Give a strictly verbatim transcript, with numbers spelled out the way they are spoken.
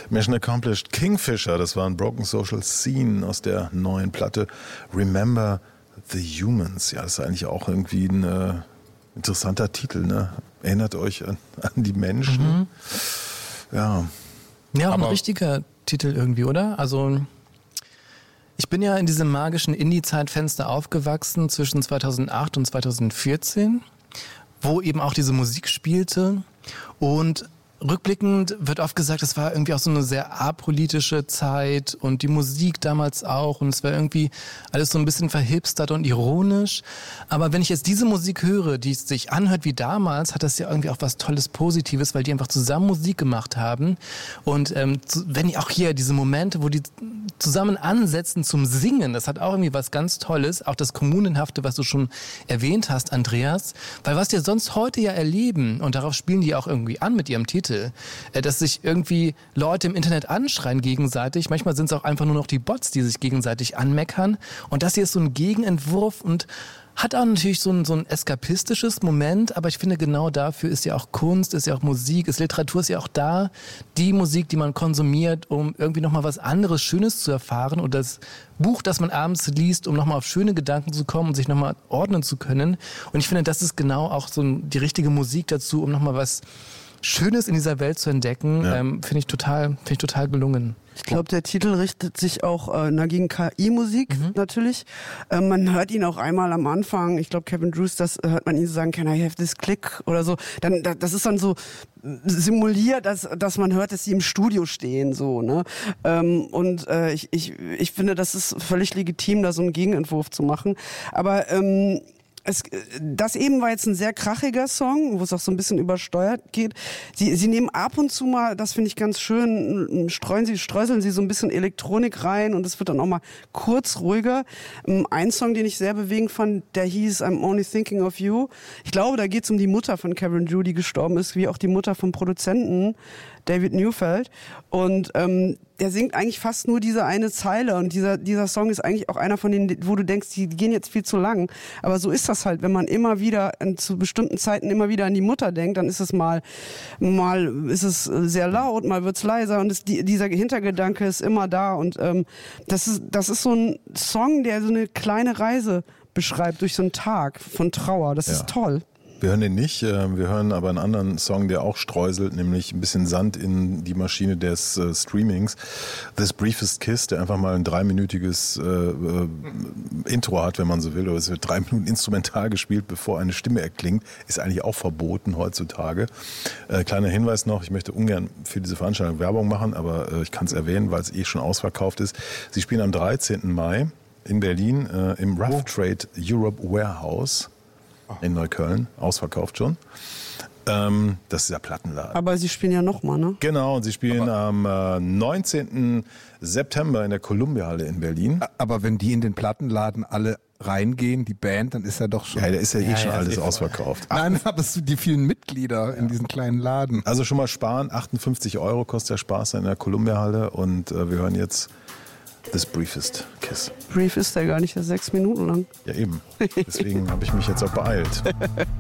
Mission Accomplished. Kingfisher, das war ein Broken Social Scene aus der neuen Platte Remember the Humans. Ja, das ist eigentlich auch irgendwie ein äh, interessanter Titel, ne? Erinnert euch an, an die Menschen. Mhm. Ja. Ja, auch ein richtiger Titel irgendwie, oder? Also ich bin ja in diesem magischen Indie-Zeitfenster aufgewachsen zwischen zweitausendacht und zweitausendvierzehn, wo eben auch diese Musik spielte. Und rückblickend wird oft gesagt, es war irgendwie auch so eine sehr apolitische Zeit und die Musik damals auch und es war irgendwie alles so ein bisschen verhipstert und ironisch. Aber wenn ich jetzt diese Musik höre, die sich anhört wie damals, hat das ja irgendwie auch was Tolles, Positives, weil die einfach zusammen Musik gemacht haben. Und ähm, wenn ich auch hier diese Momente, wo die zusammen ansetzen zum Singen, das hat auch irgendwie was ganz Tolles, auch das Kommunenhafte, was du schon erwähnt hast, Andreas. Weil was wir sonst heute ja erleben, und darauf spielen die auch irgendwie an mit ihrem Titel, dass sich irgendwie Leute im Internet anschreien gegenseitig. Manchmal sind es auch einfach nur noch die Bots, die sich gegenseitig anmeckern. Und das hier ist so ein Gegenentwurf und hat auch natürlich so ein, so ein eskapistisches Moment, aber ich finde, genau dafür ist ja auch Kunst, ist ja auch Musik, ist Literatur, ist ja auch da die Musik, die man konsumiert, um irgendwie nochmal was anderes, Schönes zu erfahren, oder das Buch, das man abends liest, um nochmal auf schöne Gedanken zu kommen und sich nochmal ordnen zu können. Und ich finde, das ist genau auch so die richtige Musik dazu, um nochmal was Schönes in dieser Welt zu entdecken, ja. ähm, finde ich total, finde ich total gelungen. Ich glaube, der Titel richtet sich auch äh, na, gegen K I-Musik mhm. natürlich. Ähm, man hört ihn auch einmal am Anfang. Ich glaube, Kevin Drews, das äh, hört man ihn so sagen, can I have this click oder so. Dann, da, das ist dann so simuliert, dass, dass man hört, dass sie im Studio stehen, so, ne? Ähm, und äh, ich, ich, ich finde, das ist völlig legitim, da so einen Gegenentwurf zu machen. Aber ähm, Es, das eben war jetzt ein sehr krachiger Song, wo es auch so ein bisschen übersteuert geht. Sie, sie nehmen ab und zu mal, das finde ich ganz schön, streuen sie, streuseln sie so ein bisschen Elektronik rein und es wird dann auch mal kurz ruhiger. Ein Song, den ich sehr bewegend fand, der hieß I'm Only Thinking of You. Ich glaube, da geht es um die Mutter von Karen Drew, die gestorben ist, wie auch die Mutter vom Produzenten David Neufeld. Und ähm, der singt eigentlich fast nur diese eine Zeile und dieser, dieser Song ist eigentlich auch einer von denen, wo du denkst, die gehen jetzt viel zu lang. Aber so ist das halt, wenn man immer wieder zu bestimmten Zeiten immer wieder an die Mutter denkt, dann ist es mal, mal ist es sehr laut, mal wird's leiser und es, die, dieser Hintergedanke ist immer da und ähm, das ist, das ist so ein Song, der so eine kleine Reise beschreibt durch so einen Tag von Trauer. Das ja. ist toll. Wir hören den nicht, wir hören aber einen anderen Song, der auch streuselt, nämlich ein bisschen Sand in die Maschine des äh, Streamings. This Briefest Kiss, der einfach mal ein dreiminütiges äh, äh, Intro hat, wenn man so will, oder es wird drei Minuten instrumental gespielt, bevor eine Stimme erklingt, ist eigentlich auch verboten heutzutage. Äh, kleiner Hinweis noch, ich möchte ungern für diese Veranstaltung Werbung machen, aber äh, ich kann es erwähnen, weil es eh schon ausverkauft ist. Sie spielen am dreizehnten Mai in Berlin äh, im Rough Trade Europe Warehouse in Neukölln, ausverkauft schon. Ähm, das ist der Plattenladen. Aber sie spielen ja nochmal, ne? Genau, und sie spielen aber am äh, neunzehnten September in der Columbia-Halle in Berlin. Aber wenn die in den Plattenladen alle reingehen, die Band, dann ist ja doch schon... Ja, da ist ja eh ja, schon ja, alles eh ausverkauft. Nein, aber es sind die vielen Mitglieder ja. in diesen kleinen Laden. Also schon mal sparen, achtundfünfzig Euro kostet der Spaß in der Columbia-Halle und äh, wir hören jetzt This Briefest Kiss. Brief ist ja gar nicht, sechs Minuten lang. Ja eben, deswegen habe ich mich jetzt auch beeilt.